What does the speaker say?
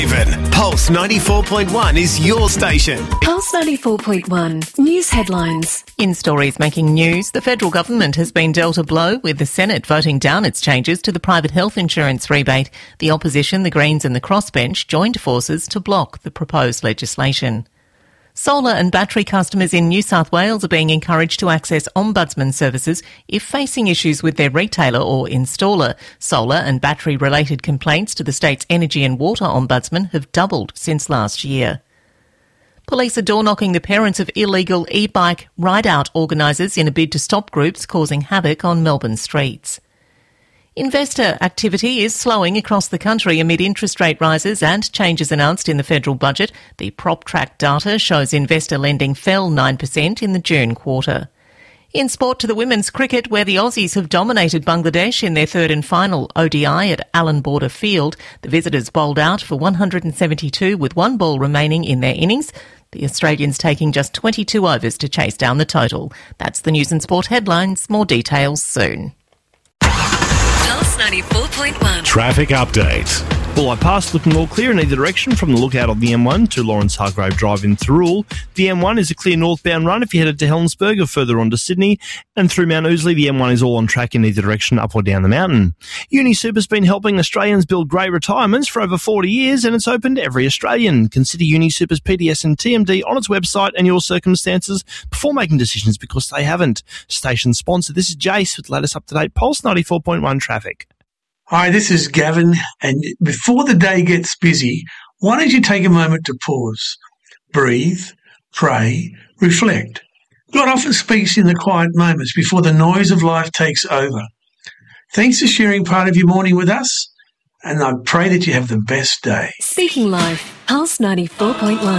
Pulse 94.1 is your station. Pulse 94.1 News headlines. In stories making news, the federal government has been dealt a blow with the Senate voting down its changes to the private health insurance rebate. The opposition, the Greens and the Crossbench joined forces to block the proposed legislation. Solar and battery customers in New South Wales are being encouraged to access Ombudsman services if facing issues with their retailer or installer. Solar and battery-related complaints to the state's Energy and Water Ombudsman have doubled since last year. Police are door-knocking the parents of illegal e-bike ride-out organisers in a bid to stop groups causing havoc on Melbourne streets. Investor activity is slowing across the country amid interest rate rises and changes announced in the federal budget. The PropTrack data shows investor lending fell 9% in the June quarter. In sport, to the women's cricket, where the Aussies have dominated Bangladesh in their third and final ODI at Allan Border Field. The visitors bowled out for 172 with one ball remaining in their innings. The Australians taking just 22 overs to chase down the total. That's the news and sport headlines. More details soon. Pulse 94.1. Traffic update. Bulleye Pass looking all clear in either direction from the lookout on the M1 to Lawrence Hargrave Drive in Thirroul. The M1 is a clear northbound run if you're headed to Helensburgh or further on to Sydney. And through Mount Ousley, the M1 is all on track in either direction, up or down the mountain. UniSuper's been helping Australians build great retirements for over 40 years, and it's open to every Australian. Consider UniSuper's PDS and TMD on its website and your circumstances before making decisions, because they haven't. Station sponsor, this is Jace with the latest up-to-date Pulse 94.1 traffic. Hi, this is Gavin, and before the day gets busy, why don't you take a moment to pause, breathe, pray, reflect. God often speaks in the quiet moments before the noise of life takes over. Thanks for sharing part of your morning with us, and I pray that you have the best day. Speaking Life, Pulse 94.1.